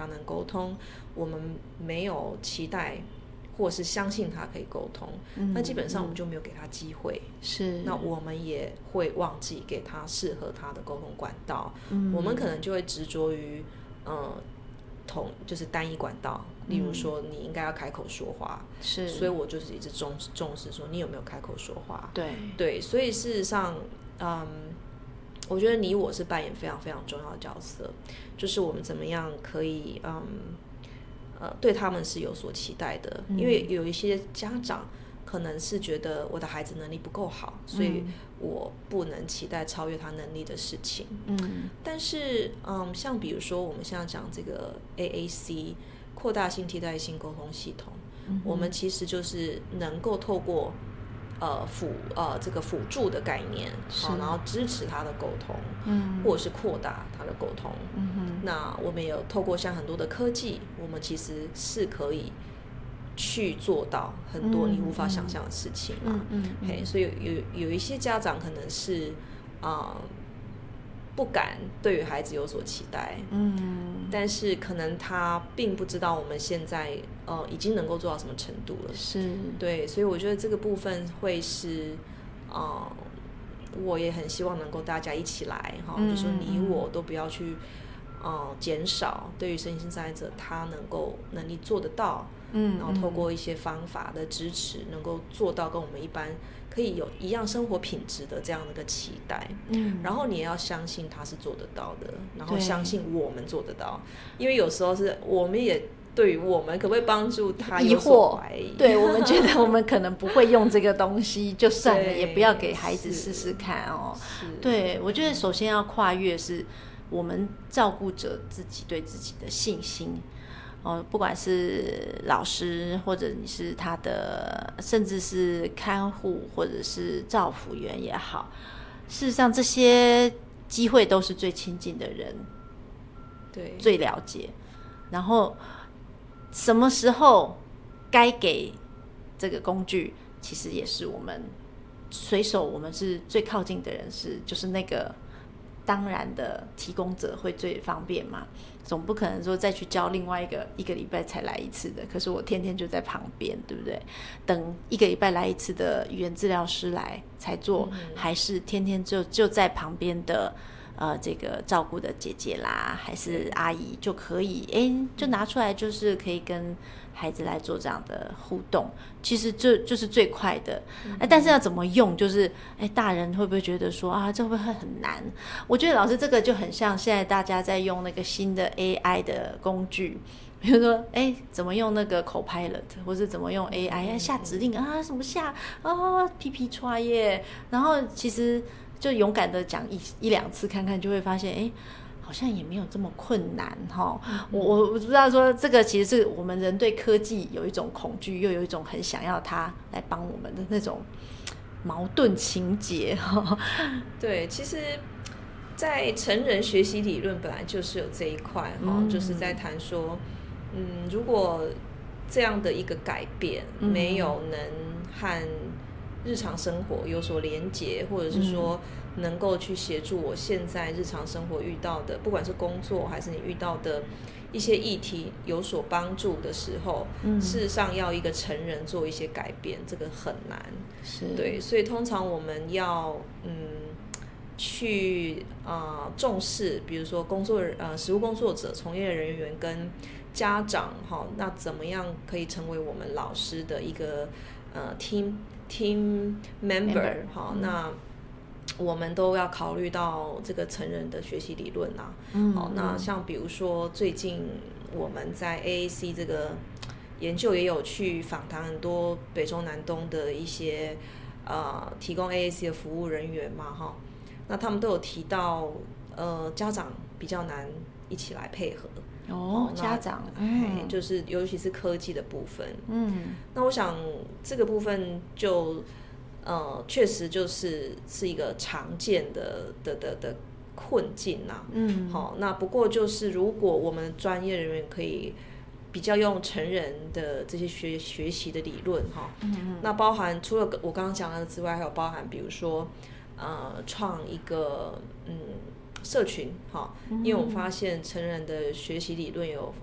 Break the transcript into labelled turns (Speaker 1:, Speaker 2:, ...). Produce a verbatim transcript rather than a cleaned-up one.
Speaker 1: 他能沟通，我们没有期待或是相信他可以沟通，嗯、那基本上我们就没有给他机会。
Speaker 2: 是，
Speaker 1: 那我们也会忘记给他适合他的沟通管道。
Speaker 2: 嗯、
Speaker 1: 我们可能就会执着于，呃，同就是单一管道。例如说，你应该要开口说话，
Speaker 2: 是，
Speaker 1: 所以我就是一直重重视说你有没有开口说话。
Speaker 2: 对
Speaker 1: 对，所以事实上，嗯，我觉得你我是扮演非常非常重要的角色，就是我们怎么样可以，嗯。呃，对他们是有所期待的，嗯、因为有一些家长可能是觉得我的孩子能力不够好，所以我不能期待超越他能力的事情。嗯，但是，嗯，像比如说我们现在讲这个 A A C 扩大性替代性沟通系统，嗯、我们其实就是能够透过呃辅呃这个辅助的概念，好，然后支持他的沟通，嗯，或者是扩大他的沟通。嗯哼，那我们也有透过像很多的科技，我们其实是可以去做到很多你无法想象的事情嘛。嗯嗯，嘿，所以有有一些家长可能是啊、呃、不敢对于孩子有所期待，嗯，但是可能他并不知道我们现在呃已经能够做到什么程度了。
Speaker 2: 是，
Speaker 1: 对，所以我觉得这个部分会是呃我也很希望能够大家一起来哈，嗯、就说你我都不要去呃减少对于身心障碍者他能够能力做得到，嗯，然后透过一些方法的支持，能够做到跟我们一般可以有一样生活品质的这样的一个期待，嗯，然后你也要相信他是做得到的，然后相信我们做得到，因为有时候是我们也对于我们可不可以帮助他有所怀疑，
Speaker 2: 对，我们觉得我们可能不会用这个东西就算了，也不要给孩子试试看哦。对，我觉得首先要跨越是我们照顾者自己对自己的信心。哦，不管是老师，或者你是他的，甚至是看护，或者是照服员也好，事实上这些机会都是最亲近的人，
Speaker 1: 对，
Speaker 2: 最了解。然后什么时候该给这个工具，其实也是我们随手，我们是最靠近的人，是就是那个当然的提供者会最方便嘛。总不可能说再去教另外一个一个礼拜才来一次的，可是我天天就在旁边，对不对？等一个礼拜来一次的语言治疗师来才做，嗯、还是天天就就在旁边的呃这个照顾的姐姐啦，还是阿姨就可以，哎，就拿出来，就是可以跟孩子来做这样的互动，其实这就是最快的。哎，但是要怎么用，就是哎，大人会不会觉得说啊，这会不会很难？我觉得老师这个就很像现在大家在用那个新的 A I 的工具，比如说哎，怎么用那个 Copilot， 或是怎么用 A I 下指令啊，什么下啊，皮皮唰耶，然后其实就勇敢的讲一一两次看看，就会发现哎。好像也没有这么困难哈、嗯，我我不知道说这个其实是我们人对科技有一种恐惧，又有一种很想要它来帮我们的那种矛盾情节哈。
Speaker 1: 对，其实，在成人学习理论本来就是有这一块哈、嗯，就是在谈说，嗯，如果这样的一个改变没有能和日常生活有所连结，或者是说。嗯能够去协助我现在日常生活遇到的，不管是工作还是你遇到的一些议题有所帮助的时候，嗯、事实上要一个成人做一些改变，这个很难。
Speaker 2: 是，
Speaker 1: 对，所以通常我们要嗯去啊、呃、重视，比如说工作呃实务工作者、从业人员跟家长哈，那怎么样可以成为我们老师的一个呃 team team member 哈、嗯？那我们都要考虑到这个成人的学习理论啊，嗯，好，那像比如说最近我们在 A A C 这个研究也有去访谈很多北中南东的一些呃提供 A A C 的服务人员嘛，哈，那他们都有提到呃家长比较难一起来配合
Speaker 2: 哦，家长，
Speaker 1: 嗯，就是尤其是科技的部分，嗯，那我想这个部分就。呃，确实就是是一个常见的的的的困境呐、啊。嗯，好，那不过就是如果我们专业人员可以比较用成人的这些学学习的理论哈，嗯，那包含除了我刚刚讲的之外，还有包含比如说呃创一个嗯社群哈，因为我发现成人的学习理论有